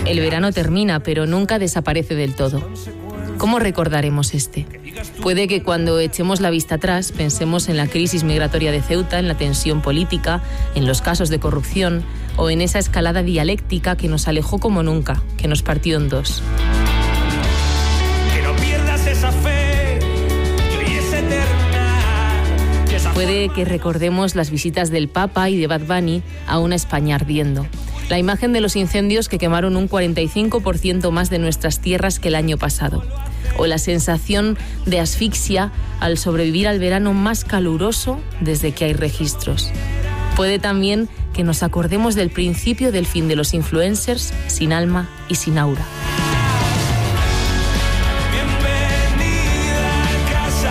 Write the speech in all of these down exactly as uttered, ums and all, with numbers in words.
El verano termina, pero nunca desaparece del todo. ¿Cómo recordaremos este? Puede que cuando echemos la vista atrás pensemos en la crisis migratoria de Ceuta, en la tensión política, en los casos de corrupción o en esa escalada dialéctica que nos alejó como nunca, que nos partió en dos. Que no pierdas esa fe, que hoy es eterna, que esa Puede que recordemos las visitas del Papa y de Bad Bunny a una España ardiendo. La imagen de los incendios que quemaron un cuarenta y cinco por ciento más de nuestras tierras que el año pasado. O la sensación de asfixia al sobrevivir al verano más caluroso desde que hay registros. Puede también que nos acordemos del principio del fin de los influencers sin alma y sin aura. bienvenida a casa,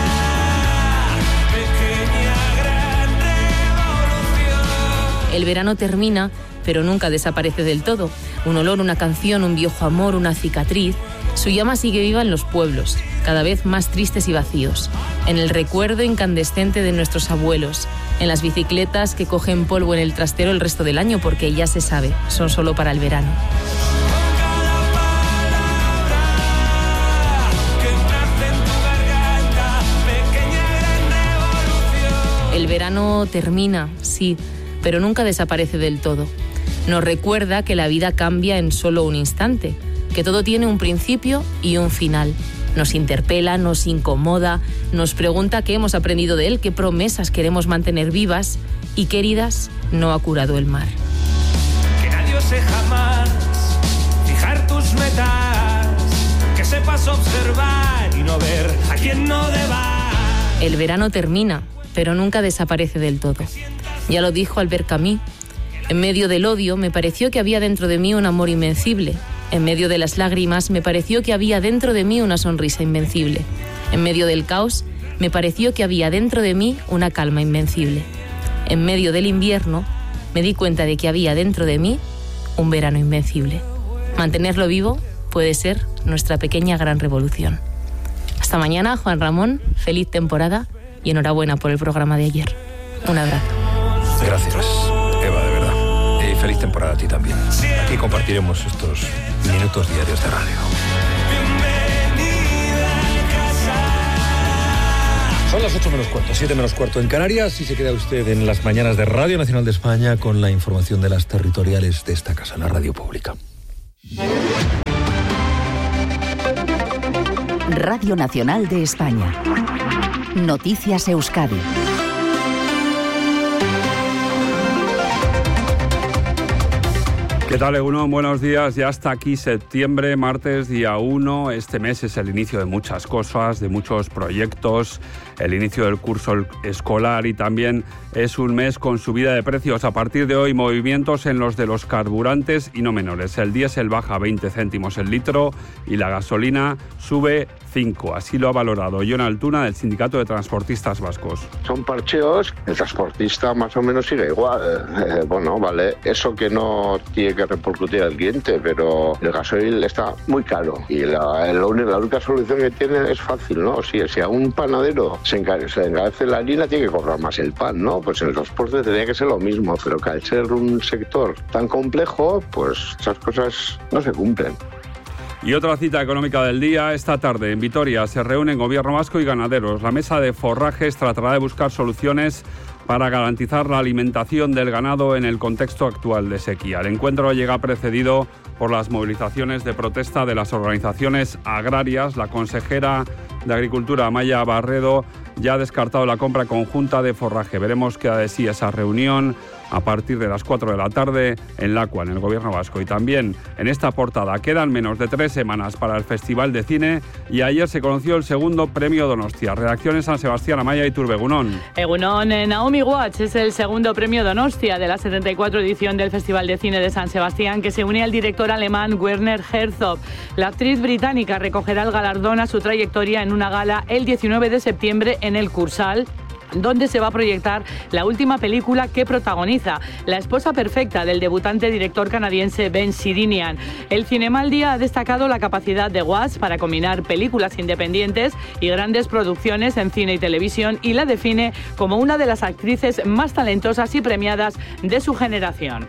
pequeña gran revolución. El verano termina, pero nunca desaparece del todo. Un olor, una canción, un viejo amor, una cicatriz. Su llama sigue viva en los pueblos, cada vez más tristes y vacíos. En el recuerdo incandescente de nuestros abuelos. En las bicicletas que cogen polvo en el trastero el resto del año porque ya se sabe, son solo para el verano. El verano termina, sí, pero nunca desaparece del todo. Nos recuerda que la vida cambia en solo un instante, que todo tiene un principio y un final. Nos interpela, nos incomoda, nos pregunta qué hemos aprendido de él, qué promesas queremos mantener vivas y qué heridas no ha curado el mar. Que nadie ose jamás fijar tus metas, que sepas observar y no ver a quien no deba. El verano termina, pero nunca desaparece del todo. Ya lo dijo Albert Camus. En medio del odio me pareció que había dentro de mí un amor invencible. En medio de las lágrimas me pareció que había dentro de mí una sonrisa invencible. En medio del caos me pareció que había dentro de mí una calma invencible. En medio del invierno me di cuenta de que había dentro de mí un verano invencible. Mantenerlo vivo puede ser nuestra pequeña gran revolución. Hasta mañana, Juan Ramón. Feliz temporada y enhorabuena por el programa de ayer. Un abrazo. Gracias, Eva, de verdad. Y feliz temporada a ti también. Aquí compartiremos estos minutos diarios de radio. Son las ocho menos cuarto, siete menos cuarto en Canarias y se queda usted en las mañanas de Radio Nacional de España con la información de las territoriales de esta casa, la radio pública. Radio Nacional de España. Noticias Euskadi. ¿Qué tal, Egunon? Buenos días. Ya está aquí septiembre, martes, día uno. Este mes es el inicio de muchas cosas, de muchos proyectos, el inicio del curso escolar y también es un mes con subida de precios. A partir de hoy, movimientos en los de los carburantes y no menores. El diésel baja veinte céntimos el litro y la gasolina sube cinco. Así lo ha valorado Jon Altuna, del Sindicato de Transportistas Vascos. Son parcheos, el transportista más o menos sigue igual. Eh, bueno, vale, eso que no tiene que repercutir al cliente, pero el gasoil está muy caro y la, la, única, la única solución que tiene es fácil, ¿no? Si, si a un panadero se encarece, se encarece la harina, tiene que cobrar más el pan, ¿no? Pues en el transporte tendría que ser lo mismo, pero que al ser un sector tan complejo, pues esas cosas no se cumplen. Y otra cita económica del día, esta tarde en Vitoria se reúnen Gobierno vasco y ganaderos. La mesa de forrajes tratará de buscar soluciones para garantizar la alimentación del ganado en el contexto actual de sequía. El encuentro llega precedido por las movilizaciones de protesta de las organizaciones agrarias. La consejera de Agricultura, Amaia Barredo, ya ha descartado la compra conjunta de forraje. Veremos qué da de sí esa reunión a partir de las cuatro de la tarde en Lacua, en el Gobierno vasco. Y también en esta portada quedan menos de tres semanas para el Festival de Cine y ayer se conoció el segundo premio Donostia. Redacciones San Sebastián, Amaya y Turbegunón. Egunon, Naomi Watts es el segundo premio Donostia de la setenta y cuatro edición del Festival de Cine de San Sebastián, que se une al director alemán Werner Herzog. La actriz británica recogerá el galardón a su trayectoria en una gala el diecinueve de septiembre en el Cursal, donde se va a proyectar la última película que protagoniza, La esposa perfecta, del debutante director canadiense Ben Sidinian. El Cinema al Día ha destacado la capacidad de Watts para combinar películas independientes y grandes producciones en cine y televisión y la define como una de las actrices más talentosas y premiadas de su generación.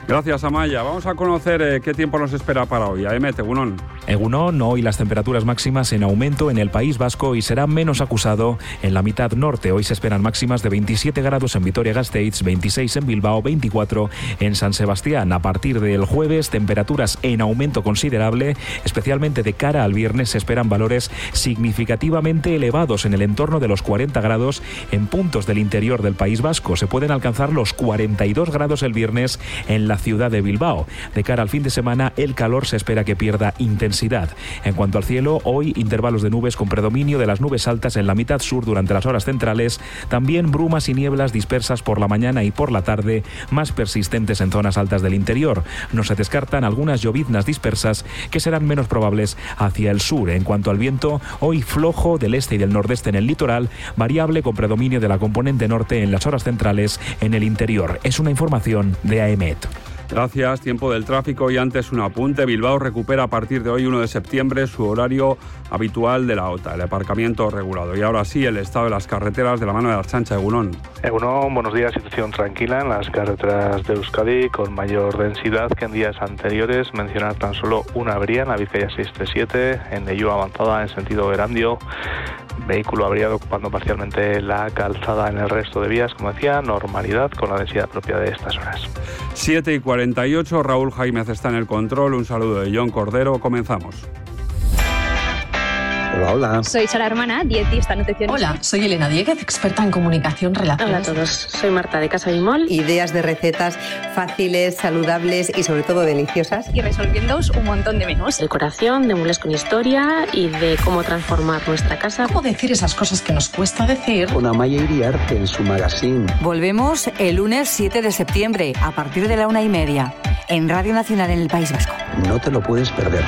Gracias, Amaya. Vamos a conocer eh, qué tiempo nos espera para hoy. A M, Egunon. Egunon, hoy las temperaturas máximas en aumento en el País Vasco y será menos acusado en la mitad norte. Hoy se esperan máximas de veintisiete grados en Vitoria-Gasteiz, veintiséis en Bilbao, veinticuatro en San Sebastián. A partir del jueves, temperaturas en aumento considerable, especialmente de cara al viernes, se esperan valores significativamente elevados en el entorno de los cuarenta grados en puntos del interior del País Vasco. Se pueden alcanzar los cuarenta y dos grados el viernes en la ciudad de Bilbao. De cara al fin de semana, el calor se espera que pierda intensidad. En cuanto al cielo, hoy intervalos de nubes con predominio de las nubes altas en la mitad sur durante las horas centrales, también brumas y nieblas dispersas por la mañana y por la tarde, más persistentes en zonas altas del interior. No se descartan algunas lloviznas dispersas que serán menos probables hacia el sur. En cuanto al viento, hoy flojo del este y del nordeste en el litoral, variable con predominio de la componente norte en las horas centrales en el interior. Es una información de A E M E T. Gracias. Tiempo del tráfico y antes un apunte. Bilbao recupera a partir de hoy, uno de septiembre, su horario habitual de la O T A, el aparcamiento regulado. Y ahora sí, el estado de las carreteras de la mano de Artxantza. Egunon. Egunon, buenos días. Situación tranquila en las carreteras de Euskadi con mayor densidad que en días anteriores. Mencionar tan solo una avería en la Vizcaya seiscientos treinta y siete, en Leioa avanzada en sentido Erandio. Vehículo averiado ocupando parcialmente la calzada en el resto de vías. Como decía, normalidad con la densidad propia de estas horas. siete y cuarenta y ocho, Raúl Jaimez está en el control. Un saludo de John Cordero. Comenzamos. Hola, hola. Soy Sara Hermana, dietista nutricionista. Hola, soy Elena Dieguez, experta en comunicación relacional. Hola a todos, soy Marta de Casa Bimol. Ideas de recetas fáciles, saludables y sobre todo deliciosas. Y resolviéndoos un montón de menús. Decoración, de muebles con historia y de cómo transformar nuestra casa. ¿Cómo decir esas cosas que nos cuesta decir? Con Amaya Iriarte en su magazine. Volvemos el lunes siete de septiembre a partir de la una y media en Radio Nacional en el País Vasco. No te lo puedes perder.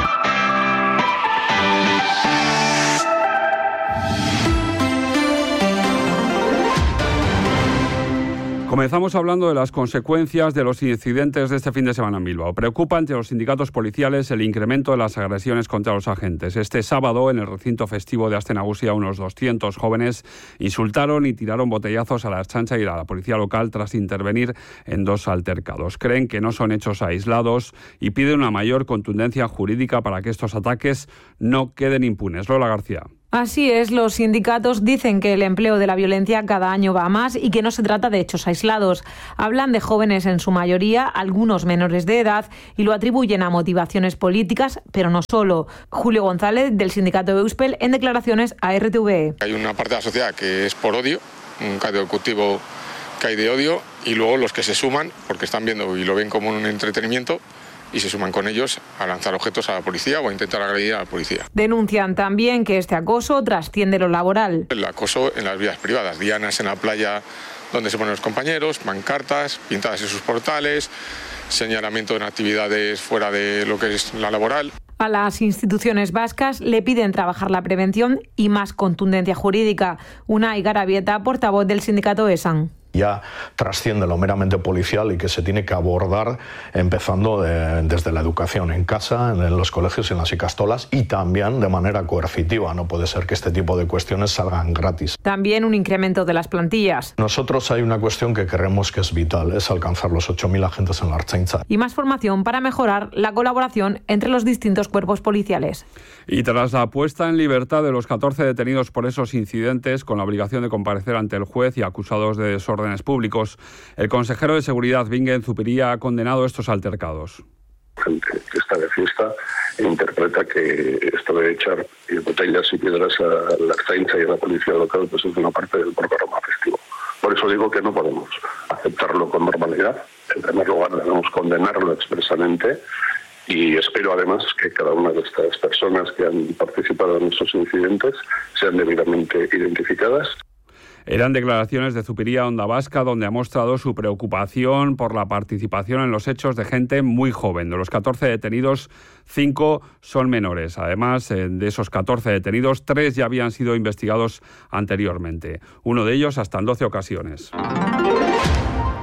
Comenzamos hablando de las consecuencias de los incidentes de este fin de semana en Bilbao. Preocupa entre los sindicatos policiales el incremento de las agresiones contra los agentes. Este sábado, en el recinto festivo de Aste Nagusia, unos doscientos jóvenes insultaron y tiraron botellazos a la Ertzaintza y a la policía local tras intervenir en dos altercados. Creen que no son hechos aislados y piden una mayor contundencia jurídica para que estos ataques no queden impunes. Lola García. Así es, los sindicatos dicen que el empleo de la violencia cada año va a más y que no se trata de hechos aislados. Hablan de jóvenes en su mayoría, algunos menores de edad, y lo atribuyen a motivaciones políticas, pero no solo. Julio González, del sindicato de Euspel, en declaraciones a R T V E. Hay una parte de la sociedad que es por odio, un caldo de cultivo que hay de odio, y luego los que se suman, porque están viendo y lo ven como un entretenimiento, y se suman con ellos a lanzar objetos a la policía o a intentar agredir a la policía. Denuncian también que este acoso trasciende lo laboral. El acoso en las vías privadas, dianas en la playa donde se ponen los compañeros, pancartas pintadas en sus portales, señalamiento en actividades fuera de lo que es la laboral. A las instituciones vascas le piden trabajar la prevención y más contundencia jurídica. Unai Garabieta, portavoz del sindicato ESAN. Ya trasciende lo meramente policial y que se tiene que abordar empezando de, desde la educación en casa, en los colegios y en las ikastolas, y también de manera coercitiva. No puede ser que este tipo de cuestiones salgan gratis. También un incremento de las plantillas. Nosotros hay una cuestión que creemos que es vital, es alcanzar los ocho mil agentes en la Ertzaintza. Y más formación para mejorar la colaboración entre los distintos cuerpos policiales. Y tras la puesta en libertad de los catorce detenidos por esos incidentes, con la obligación de comparecer ante el juez y acusados de desórdenes públicos, el consejero de Seguridad, Bingen Zupiria, ha condenado estos altercados. Gente que está de fiesta e interpreta que esto de echar botellas y piedras a la Ertzaintza y a la policía local pues es una parte del programa festivo. Por eso digo que no podemos aceptarlo con normalidad. En primer lugar, debemos condenarlo expresamente. Y espero además que cada una de estas personas que han participado en estos incidentes sean debidamente identificadas. Eran declaraciones de Zupiria a Onda Vasca, donde ha mostrado su preocupación por la participación en los hechos de gente muy joven. De los catorce detenidos, cinco son menores. Además, de esos catorce detenidos, tres ya habían sido investigados anteriormente. Uno de ellos hasta en doce ocasiones.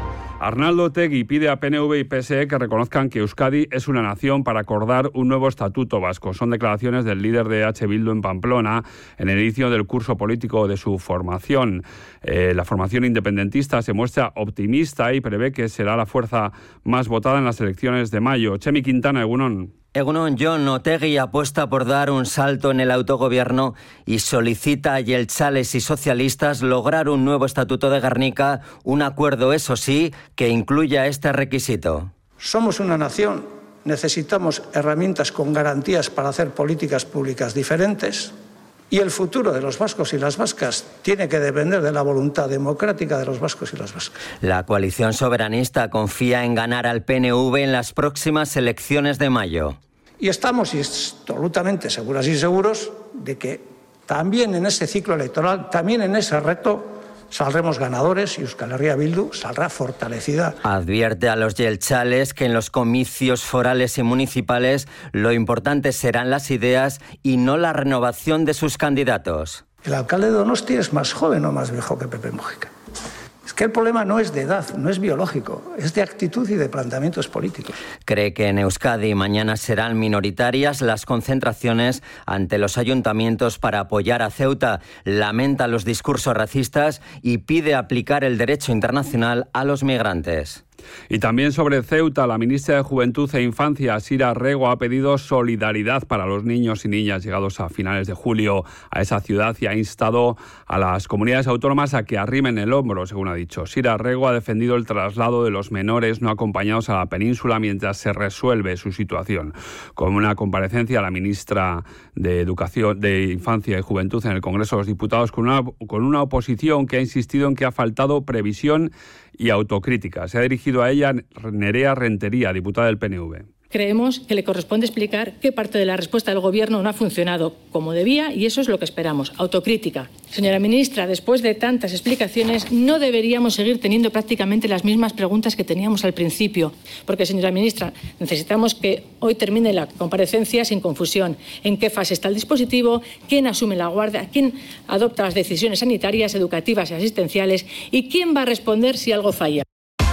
Arnaldo Otegi pide a P N V y P S E que reconozcan que Euskadi es una nación para acordar un nuevo estatuto vasco. Son declaraciones del líder de H. Bildu en Pamplona en el inicio del curso político de su formación. Eh, la formación independentista se muestra optimista y prevé que será la fuerza más votada en las elecciones de mayo. Chemi Quintana, Egunon. Egunon, Jon Otegi apuesta por dar un salto en el autogobierno y solicita a jeltzales y socialistas lograr un nuevo estatuto de Gernika, un acuerdo, eso sí, que incluya este requisito. Somos una nación, necesitamos herramientas con garantías para hacer políticas públicas diferentes y el futuro de los vascos y las vascas tiene que depender de la voluntad democrática de los vascos y las vascas. La coalición soberanista confía en ganar al P N V en las próximas elecciones de mayo. Y estamos absolutamente seguras y seguros de que también en ese ciclo electoral, también en ese reto, saldremos ganadores y Euskal Herria Bildu saldrá fortalecida. Advierte a los jeltzales que en los comicios forales y municipales lo importante serán las ideas y no la renovación de sus candidatos. El alcalde de Donosti es más joven o más viejo que Pepe Mujica. Es que el problema no es de edad, no es biológico, es de actitud y de planteamientos políticos. Cree que en Euskadi mañana serán minoritarias las concentraciones ante los ayuntamientos para apoyar a Ceuta. Lamenta los discursos racistas y pide aplicar el derecho internacional a los migrantes. Y también sobre Ceuta, la ministra de Juventud e Infancia, Sira Rego, ha pedido solidaridad para los niños y niñas llegados a finales de julio a esa ciudad y ha instado a las comunidades autónomas a que arrimen el hombro, según ha dicho. Sira Rego ha defendido el traslado de los menores no acompañados a la península mientras se resuelve su situación. Con una comparecencia, la ministra de Educación, de Infancia y Juventud en el Congreso de los Diputados, con una, con una oposición que ha insistido en que ha faltado previsión y autocrítica. Se ha dirigido a ella Nerea Rentería, diputada del P N V. Creemos que le corresponde explicar qué parte de la respuesta del Gobierno no ha funcionado como debía y eso es lo que esperamos, autocrítica. Señora ministra, después de tantas explicaciones, no deberíamos seguir teniendo prácticamente las mismas preguntas que teníamos al principio, porque, señora ministra, necesitamos que hoy termine la comparecencia sin confusión. ¿En qué fase está el dispositivo? ¿Quién asume la guardia? ¿Quién adopta las decisiones sanitarias, educativas y asistenciales? ¿Y quién va a responder si algo falla?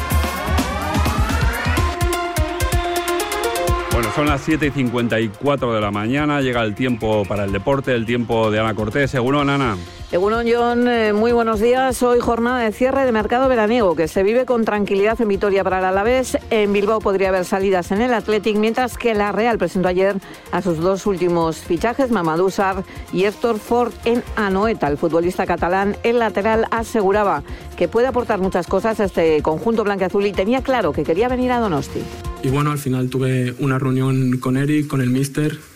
Bueno, son las siete y cincuenta y cuatro de la mañana, llega el tiempo para el deporte, el tiempo de Ana Cortés. Egunon, Ana. Egunon, Jon, eh, muy buenos días. Hoy jornada de cierre de mercado veraniego que se vive con tranquilidad en Vitoria para el Alavés. En Bilbao podría haber salidas en el Athletic, mientras que la Real presentó ayer a sus dos últimos fichajes, Mamadou Sarr y Héctor Ford en Anoeta. El futbolista catalán, el lateral, aseguraba que puede aportar muchas cosas a este conjunto blanquiazul y tenía claro que quería venir a Donosti. Y bueno, al final tuve una reunión con Eric, con el míster,